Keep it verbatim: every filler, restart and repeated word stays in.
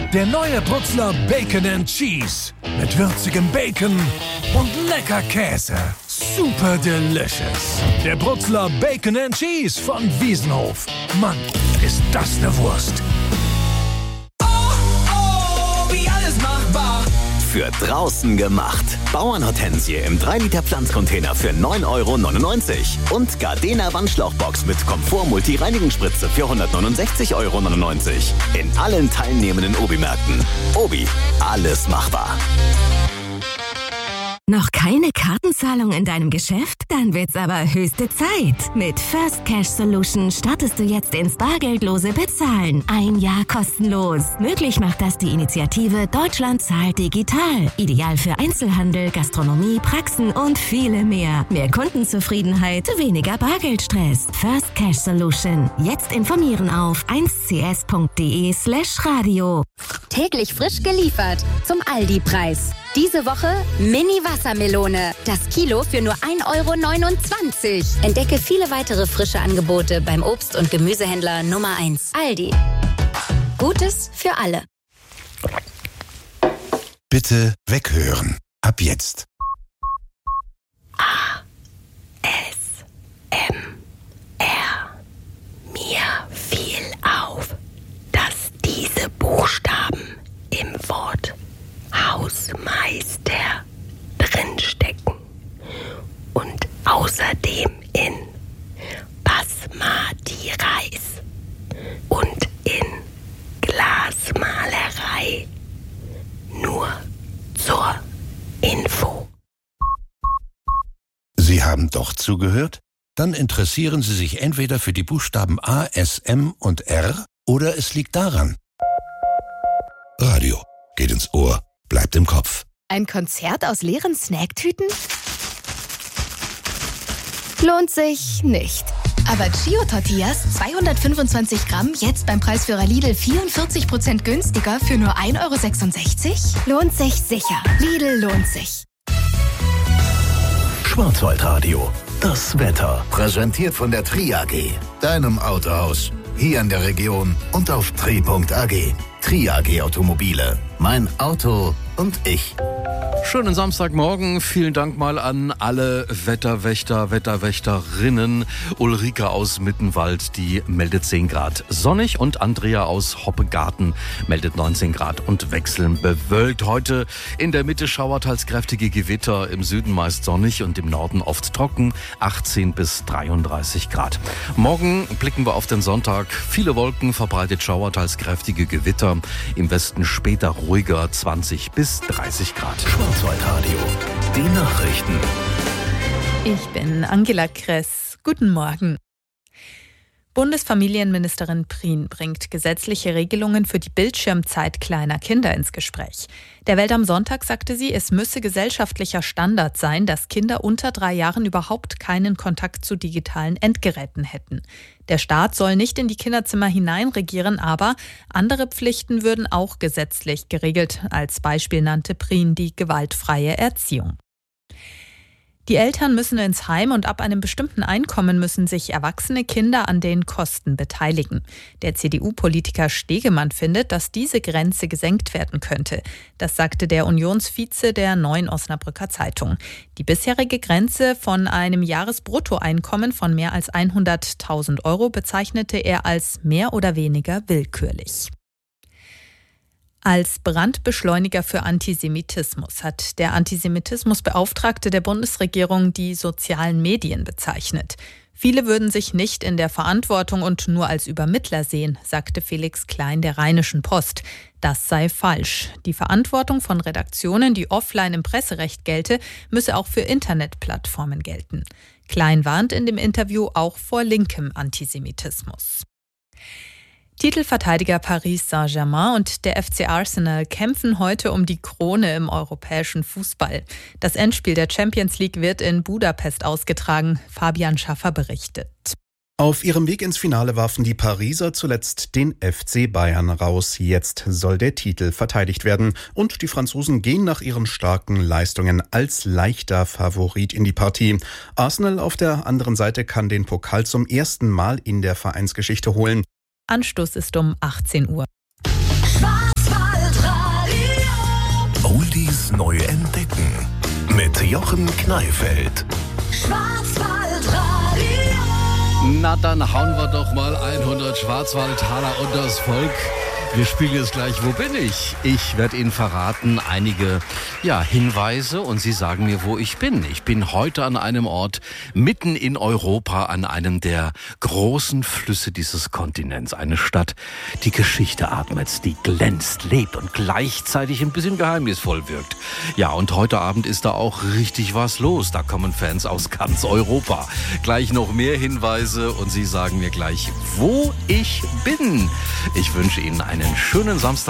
Der neue Brutzler Bacon and Cheese. Mit würzigem Bacon und lecker Käse. Super delicious. Der Brutzler Bacon and Cheese von Wiesenhof. Mann, ist das eine Wurst. Oh, oh, wie alles machbar. Für draußen gemacht. Bauernhortensie im drei Liter Pflanzcontainer für neun Euro neunundneunzig. Und Gardena Wandschlauchbox mit Komfort-Multi-Reinigungsspritze für hundertneunundsechzig Euro neunundneunzig. In allen teilnehmenden Obi-Märkten. Obi, alles machbar. Noch keine Kartenzahlung in deinem Geschäft? Dann wird's aber höchste Zeit. Mit First Cash Solution startest du jetzt ins bargeldlose Bezahlen. Ein Jahr kostenlos. Möglich macht das die Initiative Deutschland zahlt digital. Ideal für Einzelhandel, Gastronomie, Praxen und viele mehr. Mehr Kundenzufriedenheit, weniger Bargeldstress. First Cash Solution. Jetzt informieren auf eins c s punkt d e slash radio. Täglich frisch geliefert zum Aldi-Preis. Diese Woche Mini-Wassermelone. Das Kilo für nur ein Euro neunundzwanzig. Entdecke viele weitere frische Angebote beim Obst- und Gemüsehändler Nummer eins. Aldi. Gutes für alle. Bitte weghören. Ab jetzt. A. S. M. R. Mir fiel auf, dass diese Buchstaben im Wort Hausmeister drinstecken und außerdem in Basmati-Reis und in Glasmalerei. Nur zur Info. Sie haben doch zugehört? Dann interessieren Sie sich entweder für die Buchstaben A, S, M und R oder es liegt daran. Radio geht ins Ohr. Bleibt im Kopf. Ein Konzert aus leeren Snacktüten? Lohnt sich nicht. Aber Chio-Tortillas, zweihundertfünfundzwanzig Gramm, jetzt beim Preisführer Lidl vierundvierzig Prozent günstiger für nur ein Euro sechsundsechzig? Lohnt sich sicher. Lidl lohnt sich. Schwarzwaldradio. Das Wetter. Präsentiert von der Tri A G. Deinem Autohaus. Hier in der Region und auf tri punkt a g. Tri A G Automobile. Mein Auto und ich. Schönen Samstagmorgen. Vielen Dank mal an alle Wetterwächter, Wetterwächterinnen. Ulrike aus Mittenwald, die meldet zehn Grad sonnig, und Andrea aus Hoppegarten meldet neunzehn Grad und wechselnd bewölkt. Heute in der Mitte schauerteils kräftige Gewitter, im Süden meist sonnig und im Norden oft trocken, achtzehn bis dreiunddreißig Grad. Morgen blicken wir auf den Sonntag. Viele Wolken, verbreitet schauerteils kräftige Gewitter. Im Westen später ruhiger, zwanzig bis dreißig Grad. Schwarzwaldradio. Die Nachrichten. Ich bin Angela Kress. Guten Morgen. Bundesfamilienministerin Prien bringt gesetzliche Regelungen für die Bildschirmzeit kleiner Kinder ins Gespräch. Der Welt am Sonntag sagte sie, es müsse gesellschaftlicher Standard sein, dass Kinder unter drei Jahren überhaupt keinen Kontakt zu digitalen Endgeräten hätten. Der Staat soll nicht in die Kinderzimmer hineinregieren, aber andere Pflichten würden auch gesetzlich geregelt. Als Beispiel nannte Prien die gewaltfreie Erziehung. Die Eltern müssen ins Heim und ab einem bestimmten Einkommen müssen sich erwachsene Kinder an den Kosten beteiligen. Der C D U-Politiker Stegemann findet, dass diese Grenze gesenkt werden könnte. Das sagte der Unionsvize der Neuen Osnabrücker Zeitung. Die bisherige Grenze von einem Jahresbruttoeinkommen von mehr als hunderttausend Euro bezeichnete er als mehr oder weniger willkürlich. Als Brandbeschleuniger für Antisemitismus hat der Antisemitismusbeauftragte der Bundesregierung die sozialen Medien bezeichnet. Viele würden sich nicht in der Verantwortung und nur als Übermittler sehen, sagte Felix Klein der Rheinischen Post. Das sei falsch. Die Verantwortung von Redaktionen, die offline im Presserecht gelte, müsse auch für Internetplattformen gelten. Klein warnt in dem Interview auch vor linkem Antisemitismus. Titelverteidiger Paris Saint-Germain und der F C Arsenal kämpfen heute um die Krone im europäischen Fußball. Das Endspiel der Champions League wird in Budapest ausgetragen. Fabian Schaffer berichtet. Auf ihrem Weg ins Finale warfen die Pariser zuletzt den F C Bayern raus. Jetzt soll der Titel verteidigt werden. Und die Franzosen gehen nach ihren starken Leistungen als leichter Favorit in die Partie. Arsenal auf der anderen Seite kann den Pokal zum ersten Mal in der Vereinsgeschichte holen. Anstoß ist um achtzehn Uhr. neu entdecken. Mit Jochen Kneifeld. Schwarzwaldradio. Na, dann hauen wir doch mal hundert Schwarzwaldtaler unters Volk. Wir spielen jetzt gleich Wo bin ich? Ich werde Ihnen verraten einige ja, Hinweise und Sie sagen mir, wo ich bin. Ich bin heute an einem Ort mitten in Europa, an einem der großen Flüsse dieses Kontinents. Eine Stadt, die Geschichte atmet, die glänzt, lebt und gleichzeitig ein bisschen geheimnisvoll wirkt. Ja, und heute Abend ist da auch richtig was los. Da kommen Fans aus ganz Europa. Gleich noch mehr Hinweise und Sie sagen mir gleich, wo ich bin. Ich wünsche Ihnen einen schönen Samstag.